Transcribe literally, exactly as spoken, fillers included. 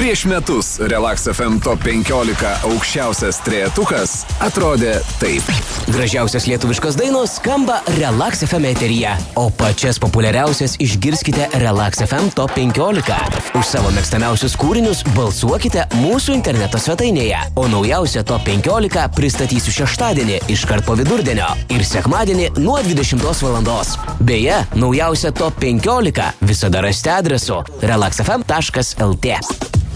Prieš metus Relax F M Top penkiolika aukščiausias trejetukas atrodė taip. Gražiausias lietuviškos dainos skamba Relax F M eteryje, o pačias populiariausias išgirskite Relax F M Top penkiolika. Už savo mėgstamiausius kūrinius balsuokite mūsų interneto svetainėje, o naujausią Top penkiolika pristatysiu šeštadienį iškart po vidurdienio ir sekmadienį nuo dvidešimtos valandos. Beje, naujausią Top penkiolika visada rasite adresu relax f m taškas l t.